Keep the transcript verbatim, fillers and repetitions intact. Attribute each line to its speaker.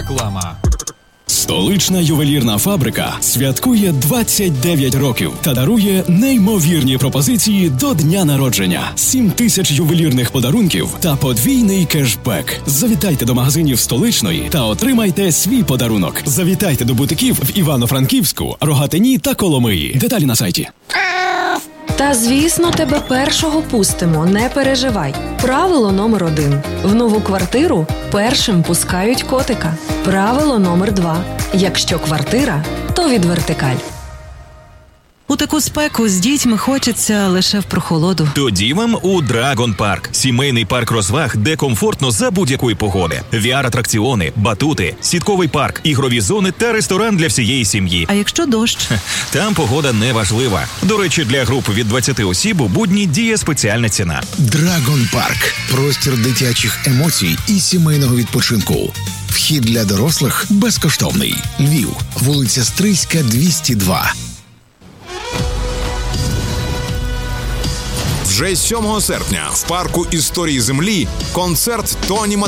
Speaker 1: Реклама.
Speaker 2: Столична ювелірна фабрика святкує двадцять дев'ять років та дарує неймовірні пропозиції до дня народження. сім тисяч ювелірних подарунків та подвійний кешбек. Завітайте до магазинів Столичної та отримайте свій подарунок. Завітайте до бутиків в Івано-Франківську, Рогатині та Коломиї. Деталі на сайті.
Speaker 3: Та, звісно, тебе першого пустимо, не переживай. Правило номер один. В нову квартиру першим пускають котика. Правило номер два. Якщо квартира, то від Вертикаль.
Speaker 4: У таку спеку з дітьми хочеться лише в прохолоду.
Speaker 5: Тоді вам у Драгон Парк. Сімейний парк розваг, де комфортно за будь-якої погоди. ві ар-атракціони, батути, сітковий парк, ігрові зони та ресторан для всієї сім'ї.
Speaker 4: А якщо дощ?
Speaker 5: Там погода не важлива. До речі, для груп від двадцяти осіб у будні діє спеціальна ціна.
Speaker 6: Драгон Парк. Простір дитячих емоцій і сімейного відпочинку. Вхід для дорослих безкоштовний. Львів. Вулиця Стрийська, двісті два.
Speaker 7: Вже сьомого серпня в парку історії землі концерт Тоні Матвієнка.